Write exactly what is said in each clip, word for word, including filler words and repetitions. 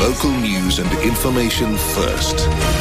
Local news and information first.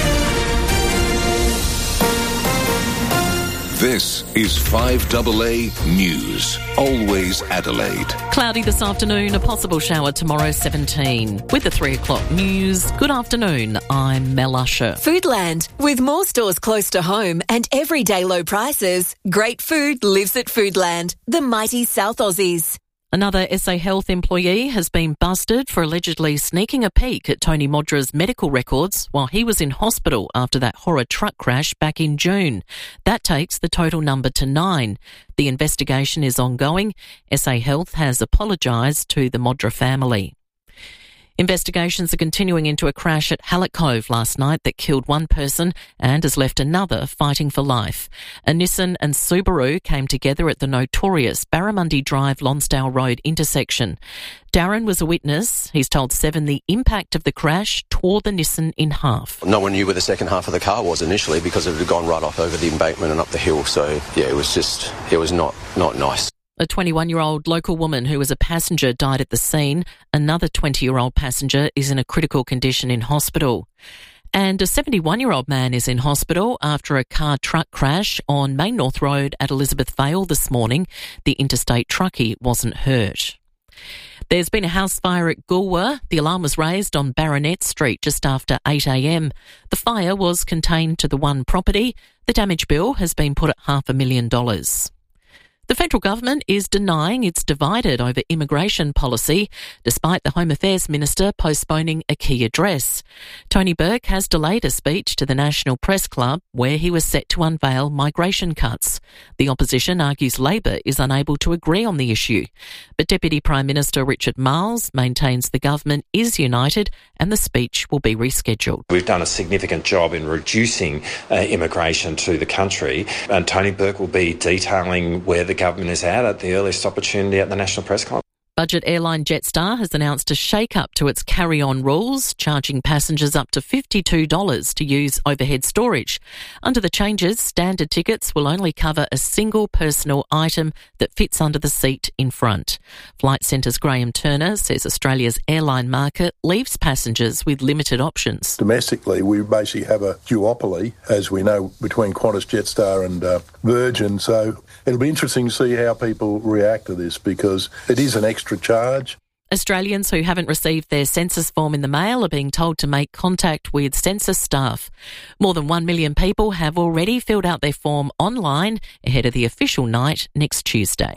This is five A A News. Always Adelaide. Cloudy this afternoon, a possible shower tomorrow seventeen. With the three o'clock news, good afternoon, I'm Mel Usher. Foodland. With more stores close to home and everyday low prices, great food lives at Foodland, the mighty South Aussies. Another S A Health employee has been busted for allegedly sneaking a peek at Tony Modra's medical records while he was in hospital after that horror truck crash back in June. That takes the total number to nine. The investigation is ongoing. S A Health has apologised to the Modra family. Investigations are continuing into a crash at Hallett Cove last night that killed one person and has left another fighting for life. A Nissan and Subaru came together at the notorious Barramundi Drive Lonsdale Road intersection. Darren was a witness. He's told Seven the impact of the crash tore the Nissan in half. No one knew where the second half of the car was initially because it had gone right off over the embankment and up the hill. So, yeah, it was just, it was not, not nice. A twenty-one-year-old local woman who was a passenger died at the scene. Another twenty-year-old passenger is in a critical condition in hospital. And a seventy-one-year-old man is in hospital after a car-truck crash on Main North Road at Elizabeth Vale this morning. The interstate truckie wasn't hurt. There's been a house fire at Goolwa. The alarm was raised on Baronet Street just after eight a m. The fire was contained to the one property. The damage bill has been put at half a million dollars. The federal government is denying it's divided over immigration policy, despite the Home Affairs Minister postponing a key address. Tony Burke has delayed a speech to the National Press Club where he was set to unveil migration cuts. The opposition argues Labor is unable to agree on the issue. But Deputy Prime Minister Richard Marles maintains the government is united and the speech will be rescheduled. We've done a significant job in reducing uh, immigration to the country, and Tony Burke will be detailing where the government is at at the earliest opportunity at the National Press Club. Budget airline Jetstar has announced a shake-up to its carry-on rules, charging passengers up to fifty-two dollars to use overhead storage. Under the changes, standard tickets will only cover a single personal item that fits under the seat in front. Flight Centre's Graham Turner says Australia's airline market leaves passengers with limited options. Domestically, we basically have a duopoly, as we know, between Qantas, Jetstar and uh, Virgin, so it'll be interesting to see how people react to this because it is an extra charge. Australians who haven't received their census form in the mail are being told to make contact with census staff. More than one million people have already filled out their form online ahead of the official night next Tuesday.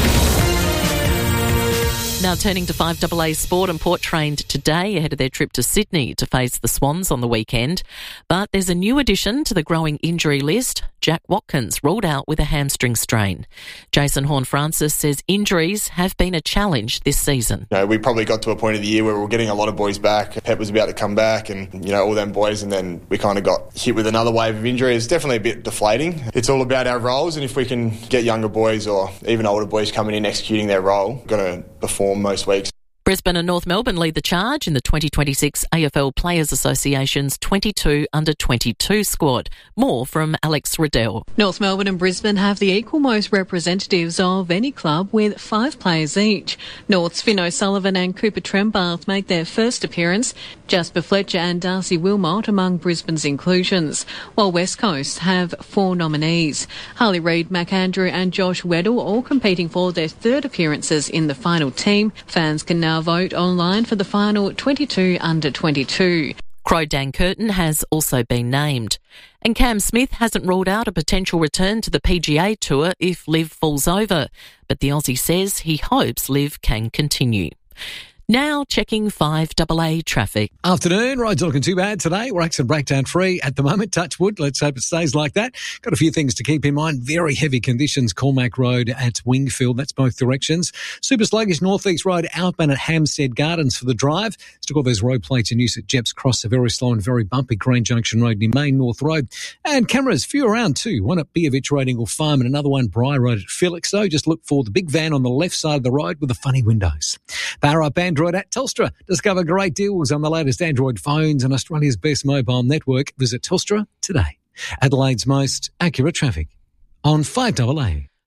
Now turning to five A A Sport, and Port trained today ahead of their trip to Sydney to face the Swans on the weekend. But there's a new addition to the growing injury list. Jack Watkins ruled out with a hamstring strain. Jason Horne-Francis says injuries have been a challenge this season. You know, we probably got to a point of the year where we were getting a lot of boys back. Pep was about to come back and, you know, all them boys, and then we kind of got hit with another wave of injury. It's definitely a bit deflating. It's all about our roles, and if we can get younger boys or even older boys coming in executing their role, we're going to perform most weeks. Brisbane and North Melbourne lead the charge in the twenty twenty-six A F L Players Association's twenty-two under twenty-two squad. More from Alex Riddell. North Melbourne and Brisbane have the equal most representatives of any club with five players each. North's Finn O'Sullivan and Cooper Trembath make their first appearance. Jasper Fletcher and Darcy Wilmot among Brisbane's inclusions, while West Coast have four nominees. Harley Reid, McAndrew and Josh Weddle all competing for their third appearances in the final team. Fans can now vote online for the final twenty-two under twenty-two. Crow Dan Curtin has also been named. And Cam Smith hasn't ruled out a potential return to the P G A Tour if Liv falls over. But the Aussie says he hopes Liv can continue. Now checking five A A traffic. Afternoon, roads looking too bad today. We're accident breakdown free at the moment. Touch wood, let's hope it stays like that. Got a few things to keep in mind. Very heavy conditions, Cormac Road at Wingfield, that's both directions. Super sluggish Northeast Road outbound at Hampstead Gardens for the drive. Still got those road plates in use at Jeps Cross, so very slow and very bumpy. Green Junction Road near Main North Road. And cameras, few around too. One at Beovich Road, Ingle Farm, and another one Bry Road at Felixstowe. Just look for the big van on the left side of the road with the funny windows. Power up Android at Telstra. Discover great deals on the latest Android phones and Australia's best mobile network. Visit Telstra today. Adelaide's most accurate traffic on five A A.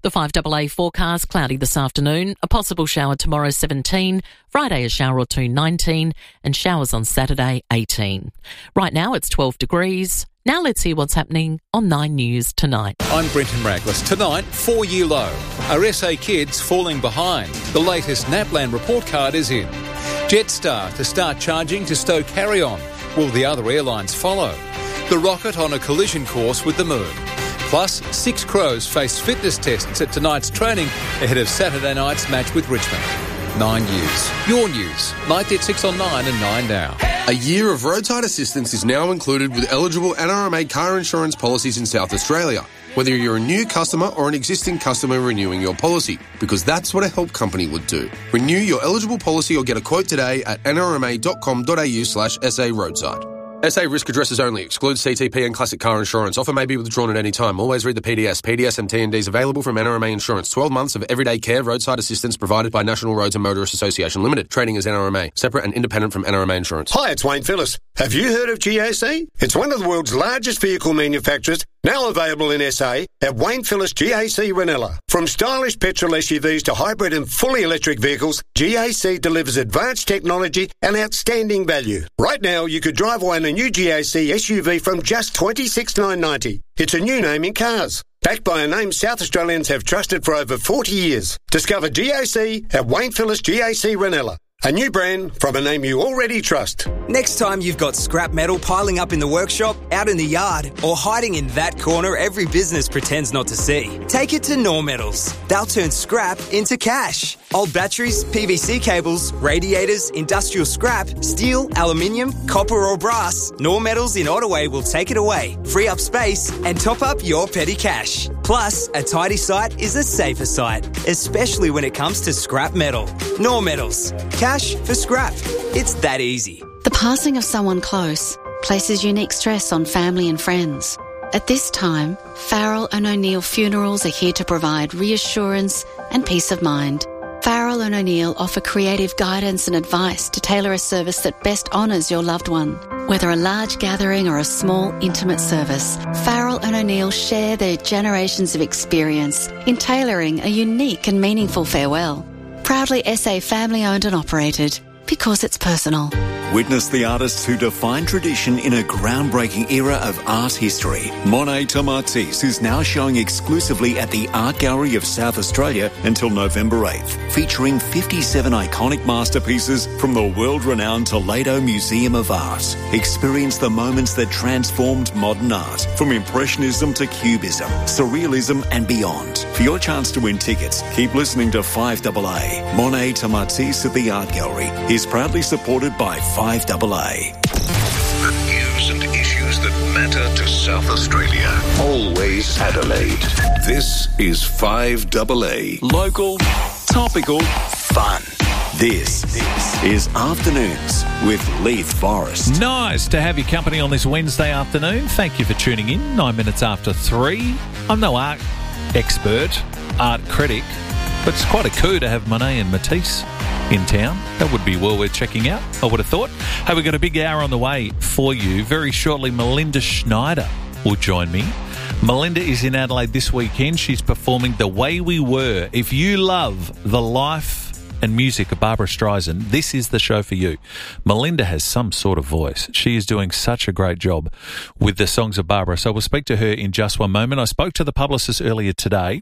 The five A A forecast, cloudy this afternoon, a possible shower tomorrow seventeen, Friday a shower or two nineteen, and showers on Saturday eighteen. Right now it's twelve degrees. Now let's see what's happening on Nine News tonight. I'm Brenton Raglas. Tonight, four-year low. Are S A kids falling behind? The latest NAPLAN report card is in. Jetstar to start charging to stow carry-on. Will the other airlines follow? The rocket on a collision course with the moon. Plus, six Crows face fitness tests at tonight's training ahead of Saturday night's match with Richmond. Nine News. Your news. Nightly at six on nine and nine now. A year of roadside assistance is now included with eligible N R M A car insurance policies in South Australia, whether you're a new customer or an existing customer renewing your policy, because that's what a help company would do. Renew your eligible policy or get a quote today at n r m a dot com dot a u slash s a roadside. S A risk addresses only. Excludes C T P and classic car insurance. Offer may be withdrawn at any time. Always read the P D S. P D S and T and Ds available from N R M A Insurance. twelve months of everyday care roadside assistance provided by National Roads and Motorists Association Limited. Trading as N R M A. Separate and independent from N R M A Insurance. Hi, it's Wayne Phillips. Have you heard of G A C? It's one of the world's largest vehicle manufacturers, now available in S A at Wayne Phillips G A C Ranella. From stylish petrol S U Vs to hybrid and fully electric vehicles, G A C delivers advanced technology and outstanding value. Right now, you could drive away in a new G A C S U V from just twenty-six thousand nine hundred ninety dollars. It's a new name in cars. Backed by a name South Australians have trusted for over forty years. Discover G A C at Wayne Phillips G A C Ranella. A new brand from a name you already trust. Next time you've got scrap metal piling up in the workshop, out in the yard, or hiding in that corner every business pretends not to see, take it to Nor Metals. They'll turn scrap into cash. Old batteries, P V C cables, radiators, industrial scrap, steel, aluminium, copper or brass, Nor Metals in Ottaway will take it away, free up space, and top up your petty cash. Plus, a tidy site is a safer site, especially when it comes to scrap metal. Nor Metals. Cash for scrap. It's that easy. The passing of someone close places unique stress on family and friends. At this time, Farrell and O'Neill Funerals are here to provide reassurance and peace of mind. Farrell and O'Neill offer creative guidance and advice to tailor a service that best honours your loved one. Whether a large gathering or a small, intimate service, Farrell and O'Neill share their generations of experience in tailoring a unique and meaningful farewell. Proudly S A family-owned and operated, because it's personal. Witness the artists who define tradition in a groundbreaking era of art history. Monet Tomatis is now showing exclusively at the Art Gallery of South Australia until November eighth, featuring fifty-seven iconic masterpieces from the world-renowned Toledo Museum of Art. Experience the moments that transformed modern art, from Impressionism to Cubism, Surrealism and beyond. For your chance to win tickets, keep listening to five A A. Monet Tomatis at the Art Gallery is proudly supported by five A A. The news and issues that matter to South Australia. Always Adelaide. This is five A A. Local, topical, fun. This is Afternoons with Leith Forrest. Nice to have your company on this Wednesday afternoon. Thank you for tuning in. Nine minutes after three. I'm no art expert, art critic, but it's quite a coup to have Monet and Matisse in town. That would be well worth checking out, I would have thought. Hey, we've got a big hour on the way for you. Very shortly, Melinda Schneider will join me. Melinda is in Adelaide this weekend. She's performing The Way We Were. If you love the life and music of Barbara Streisand, this is the show for you. Melinda has some sort of voice. She is doing such a great job with the songs of Barbara. So we'll speak to her in just one moment. I spoke to the publicist earlier today.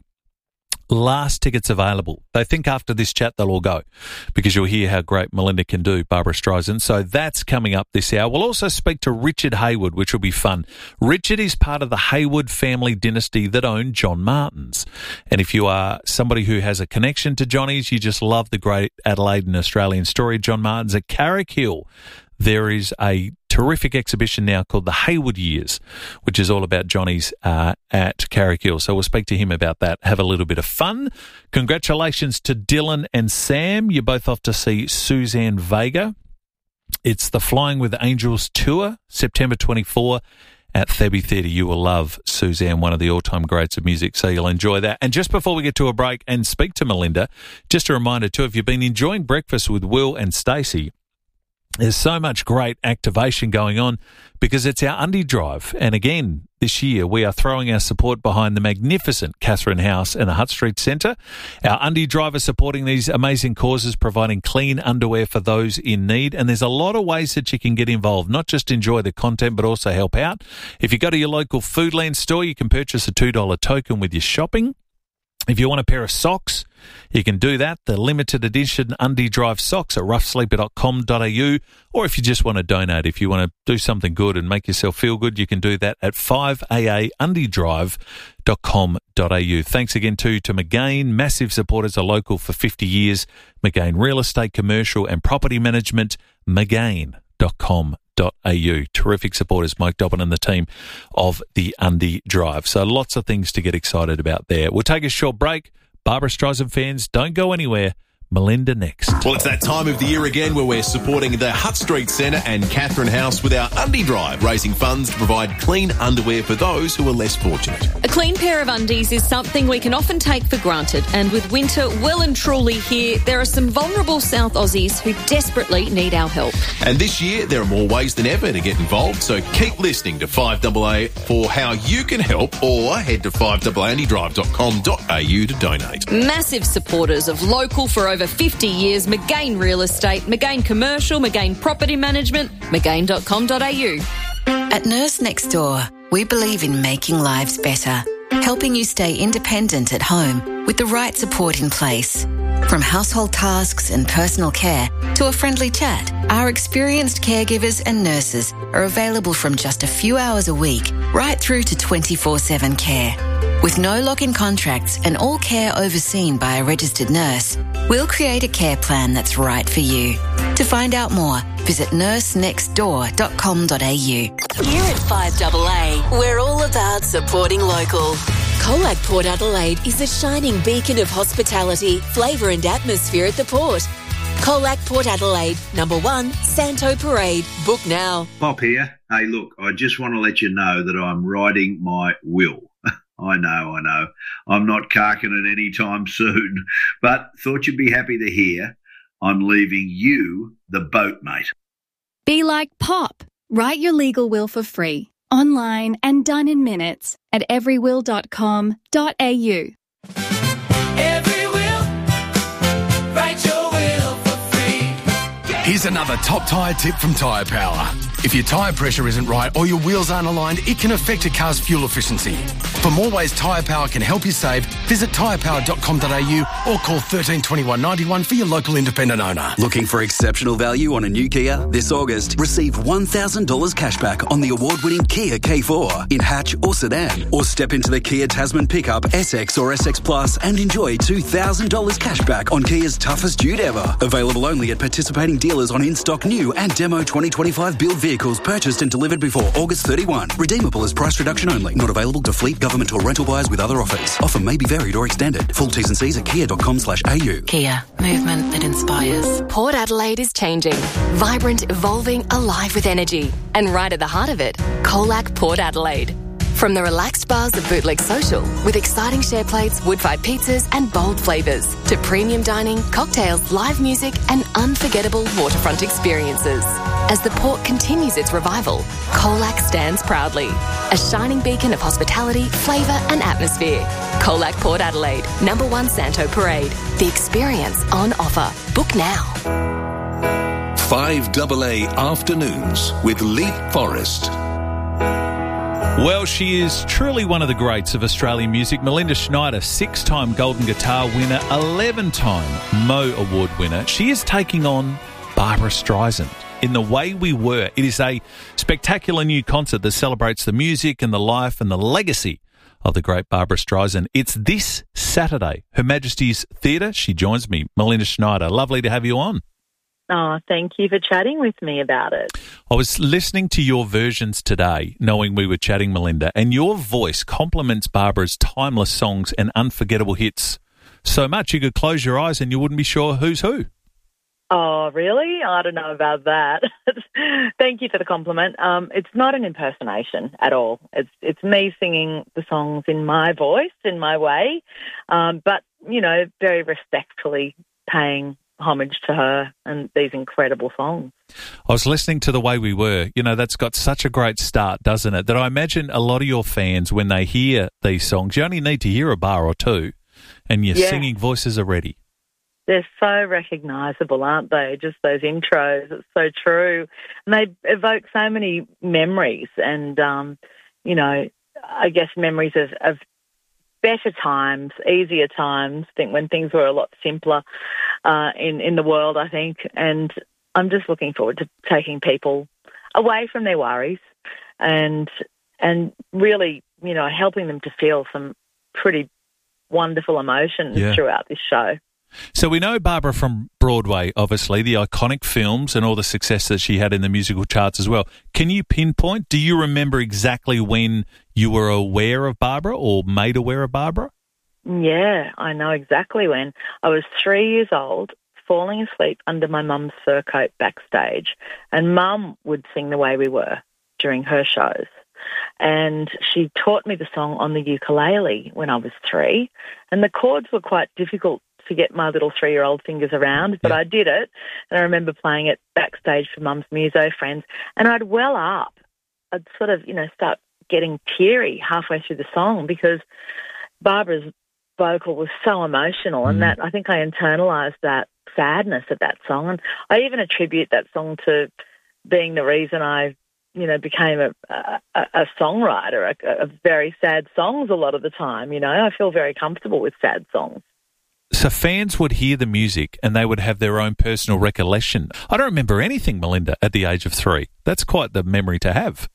Last tickets available. They think after this chat they'll all go, because you'll hear how great Melinda can do, Barbara Streisand. So that's coming up this hour. We'll also speak to Richard Hayward, which will be fun. Richard is part of the Hayward family dynasty that owned John Martins. And if you are somebody who has a connection to Johnny's, you just love the great Adelaide and Australian story, John Martins at Carrick Hill. There is a terrific exhibition now called The Hayward Years, which is all about Johnny's uh, at Carrick Hill. So we'll speak to him about that, have a little bit of fun. Congratulations to Dylan and Sam. You're both off to see Suzanne Vega. It's the Flying with Angels tour, September twenty-fourth at Thebby Theatre. You will love Suzanne, one of the all-time greats of music, so you'll enjoy that. And just before we get to a break and speak to Melinda, just a reminder too, if you've been enjoying Breakfast with Will and Stacey, There's so much great activation going on because it's our Undie Drive. And again, this year we are throwing our support behind the magnificent Catherine House and the Hutt Street Centre. Our Undie Drive is supporting these amazing causes, providing clean underwear for those in need. And there's a lot of ways that you can get involved, not just enjoy the content, but also help out. If you go to your local Foodland store, you can purchase a two dollar token with your shopping. If you want a pair of socks, you can do that. The limited edition Undie Drive socks at rough sleeper dot com dot a u. Or if you just want to donate, if you want to do something good and make yourself feel good, you can do that at five a a undie drive dot com dot a u. Thanks again too to McGain, massive supporters, a local for fifty years. McGain Real Estate, Commercial and Property Management, mcgain dot com dot a u. Terrific supporters, Mike Dobbin and the team of the Undie Drive. So lots of things to get excited about there. We'll take a short break. Barbra Streisand fans, don't go anywhere. Melinda next. Well, it's that time of the year again where we're supporting the Hutt Street Centre and Catherine House with our Undie Drive, raising funds to provide clean underwear for those who are less fortunate. A clean pair of undies is something we can often take for granted, and with winter well and truly here, there are some vulnerable South Aussies who desperately need our help. And this year, there are more ways than ever to get involved, so keep listening to five A A for how you can help, or head to five a a undie drive dot com dot a u to donate. Massive supporters of local for over fifty years, McGain Real Estate, McGain Commercial, McGain Property Management, mcgain dot com dot a u. At Nurse Next Door, we believe in making lives better, helping you stay independent at home with the right support in place. From household tasks and personal care to a friendly chat, our experienced caregivers and nurses are available from just a few hours a week right through to twenty-four seven care. With no lock-in contracts and all care overseen by a registered nurse, we'll create a care plan that's right for you. To find out more, visit nurse next door dot com dot a u. Here at five A A, we're all about supporting local. Colac Port Adelaide is a shining beacon of hospitality, flavour and atmosphere at the port. Colac Port Adelaide, number one, Santo Parade. Book now. Pop here. Hey, look, I just want to let you know that I'm writing my will. I know, I know. I'm not carking it any time soon, but thought you'd be happy to hear I'm leaving you the boat, mate. Be like Pop. Write your legal will for free, online and done in minutes at every will dot com dot a u. Every will, write your will for free. Here's another top tyre tip from Tyre Power. If your tyre pressure isn't right or your wheels aren't aligned, it can affect a car's fuel efficiency. For more ways Tyre Power can help you save, visit tyre power dot com dot a u or call thirteen twenty-one ninety-one for your local independent owner. Looking for exceptional value on a new Kia? This August, receive one thousand dollars cashback on the award-winning Kia K four in hatch or sedan. Or step into the Kia Tasman pickup, S X or S X Plus and enjoy two thousand dollars cashback on Kia's toughest dude ever. Available only at participating dealers on in-stock new and demo twenty twenty-five build vehicles. Vehicles purchased and delivered before August thirty-first. Redeemable as price reduction only. Not available to fleet, government or rental buyers with other offers. Offer may be varied or extended. Full T's and C's at kia dot com slash a u. Kia, movement that inspires. Port Adelaide is changing. Vibrant, evolving, alive with energy. And right at the heart of it, Colac Port Adelaide. From the relaxed bars of Bootleg Social, with exciting share plates, wood-fired pizzas and bold flavours, to premium dining, cocktails, live music and unforgettable waterfront experiences. As the port continues its revival, Colac stands proudly. A shining beacon of hospitality, flavour and atmosphere. Colac Port Adelaide, number one Santo Parade. The experience on offer. Book now. five A A Afternoons with Leap Forrest. Well, she is truly one of the greats of Australian music. Melinda Schneider, six-time Golden Guitar winner, eleven-time Mo Award winner. She is taking on Barbra Streisand in The Way We Were. It is a spectacular new concert that celebrates the music and the life and the legacy of the great Barbra Streisand. It's this Saturday, Her Majesty's Theatre. She joins me, Melinda Schneider. Lovely to have you on. Oh, thank you for chatting with me about it. I was listening to your versions today, knowing we were chatting, Melinda, and your voice complements Barbara's timeless songs and unforgettable hits so much you could close your eyes and you wouldn't be sure who's who. Oh, really? I don't know about that. Thank you for the compliment. Um, it's not an impersonation at all. It's it's me singing the songs in my voice, in my way, um, but, you know, very respectfully paying homage to her and these incredible songs. I was listening to The Way We Were. You know, that's got such a great start, doesn't it? That I imagine a lot of your fans, when they hear these songs, you only need to hear a bar or two and your Yeah. singing voices are ready. They're so recognisable, aren't they? Just those intros. It's so true. And they evoke so many memories and, um, you know, I guess memories of, of better times, easier times, I think when things were a lot simpler uh, in, in the world, I think. And I'm just looking forward to taking people away from their worries and and really, you know, helping them to feel some pretty wonderful emotions Yeah. throughout this show. So we know Barbara from Broadway, obviously, the iconic films and all the success that she had in the musical charts as well. Can you pinpoint, do you remember exactly when you were aware of Barbara or made aware of Barbara? Yeah, I know exactly when. I was three years old, falling asleep under my mum's fur coat backstage, and Mum would sing The Way We Were during her shows. And she taught me the song on the ukulele when I was three, and the chords were quite difficult to get my little three-year-old fingers around, but I did it, and I remember playing it backstage for Mum's muso friends, and I'd well up. I'd sort of, you know, start getting teary halfway through the song because Barbara's vocal was so emotional, and that I think I internalised that sadness of that song, and I even attribute that song to being the reason I, you know, became a, a, a songwriter a, of very sad songs a lot of the time. You know, I feel very comfortable with sad songs. So fans would hear the music and they would have their own personal recollection. I don't remember anything, Melinda, at the age of three. That's quite the memory to have.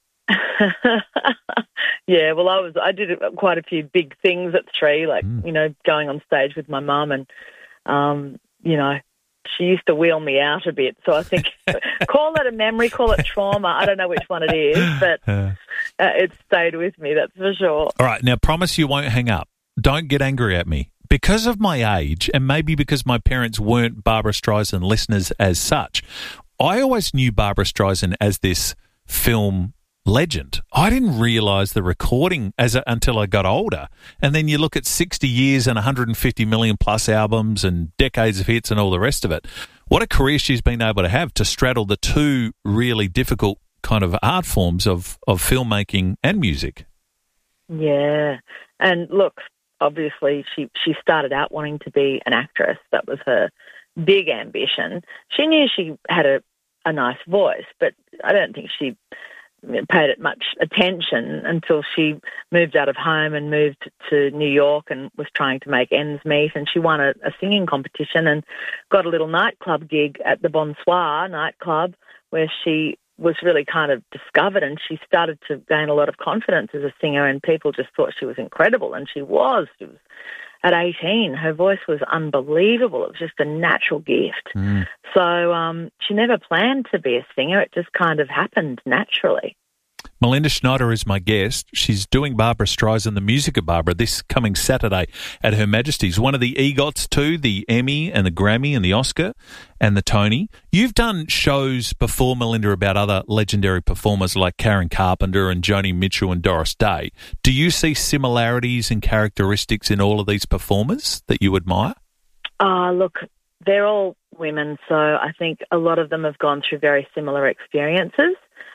Yeah, well, I was I did quite a few big things at three, like, mm. you know, going on stage with my mum and, um, you know, she used to wheel me out a bit. So I think, call it a memory, call it trauma. I don't know which one it is, but uh, it stayed with me, that's for sure. All right, now promise you won't hang up. Don't get angry at me. Because of my age, and maybe because my parents weren't Barbra Streisand listeners as such, I always knew Barbra Streisand as this film legend. I didn't realise the recording as a, until I got older. And then you look at sixty years and one hundred fifty million plus albums and decades of hits and all the rest of it. What a career she's been able to have to straddle the two really difficult kind of art forms of, of filmmaking and music. Yeah. And look, obviously, she, she started out wanting to be an actress. That was her big ambition. She knew she had a, a nice voice, but I don't think she paid it much attention until she moved out of home and moved to New York and was trying to make ends meet. And she won a, a singing competition and got a little nightclub gig at the Bonsoir nightclub where she was really kind of discovered, and she started to gain a lot of confidence as a singer, and people just thought she was incredible, and she was. She was at eighteen, her voice was unbelievable. It was just a natural gift. Mm. So um, she never planned to be a singer. It just kind of happened naturally. Melinda Schneider is my guest. She's doing Barbra Streisand, the music of Barbara, this coming Saturday at Her Majesty's. One of the EGOTs too, the Emmy and the Grammy and the Oscar and the Tony. You've done shows before, Melinda, about other legendary performers like Karen Carpenter and Joni Mitchell and Doris Day. Do you see similarities and characteristics in all of these performers that you admire? Uh, look, they're all women, so I think a lot of them have gone through very similar experiences.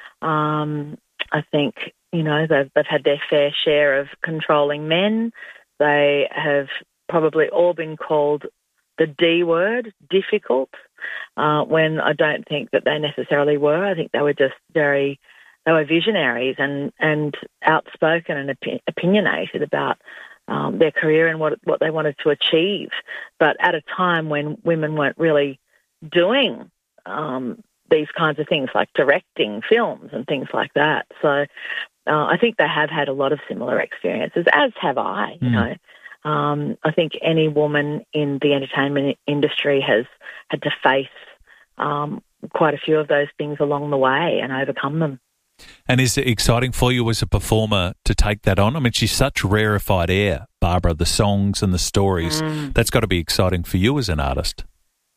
Um I think, you know, they've, they've had their fair share of controlling men. They have probably all been called the D word, difficult, uh, when I don't think that they necessarily were. I think they were just very, they were visionaries and, and outspoken and opi- opinionated about um, their career and what what they wanted to achieve. But at a time when women weren't really doing um these kinds of things like directing films and things like that. So uh, I think they have had a lot of similar experiences, as have I, you mm. know. Um, I think any woman in the entertainment industry has had to face um, quite a few of those things along the way and overcome them. And is it exciting for you as a performer to take that on? I mean, she's such rarefied air, Barbara, the songs and the stories. Mm. That's got to be exciting for you as an artist.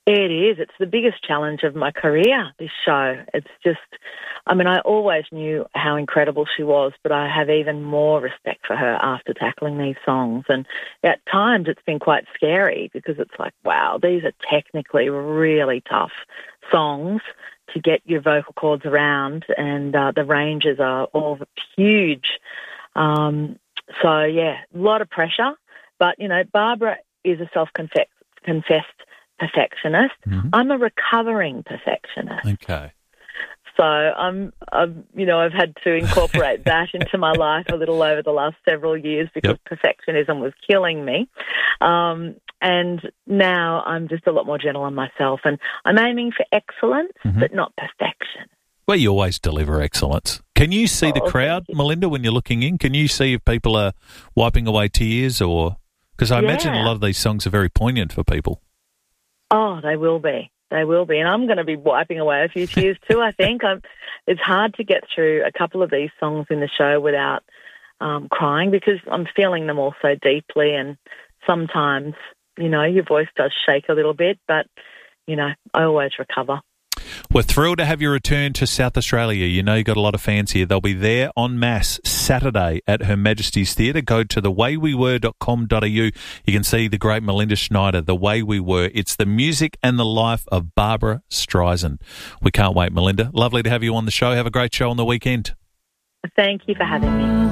It is. It's the biggest challenge of my career, this show. It's just, I mean, I always knew how incredible she was, but I have even more respect for her after tackling these songs. And at times it's been quite scary because it's like, wow, these are technically really tough songs to get your vocal cords around, and uh, the ranges are all huge. Um, so, yeah, a lot of pressure. But, you know, Barbara is a self-confessed perfectionist. Mm-hmm. I'm a recovering perfectionist. Okay. So I'm, I'm, you know, I've had to incorporate that into my life a little over the last several years because yep. perfectionism was killing me. Um, and now I'm just a lot more gentle on myself, and I'm aiming for excellence, mm-hmm. but not perfection. Well, you always deliver excellence. Can you see the Oh, crowd, Melinda, when you're looking in? Can you see if people are wiping away tears, or because I Yeah. imagine a lot of these songs are very poignant for people. Oh, they will be. They will be. And I'm going to be wiping away a few tears too, I think. I'm, it's hard to get through a couple of these songs in the show without um, crying because I'm feeling them all so deeply, and sometimes, you know, your voice does shake a little bit, but, you know, I always recover. We're thrilled to have you return to South Australia. You know you've got a lot of fans here. They'll be there en masse Saturday at Her Majesty's Theatre. Go to the way we were dot com dot a u. You can see the great Melinda Schneider, The Way We Were. It's the music and the life of Barbara Streisand. We can't wait, Melinda. Lovely to have you on the show. Have a great show on the weekend. Thank you for having me.